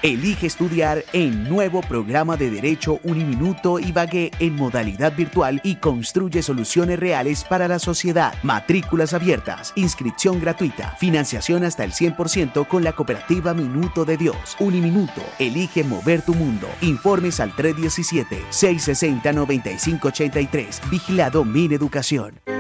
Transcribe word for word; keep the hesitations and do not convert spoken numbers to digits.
Elige estudiar en nuevo programa de Derecho Uniminuto Ibagué en modalidad virtual y construye soluciones reales para la sociedad. Matrículas abiertas, inscripción gratuita, financiación hasta el cien por ciento con la cooperativa Minuto de Dios. Uniminuto, elige mover tu mundo. Informes al tres uno siete, seis seis cero, nueve cinco ocho tres. Vigilado Mineducación.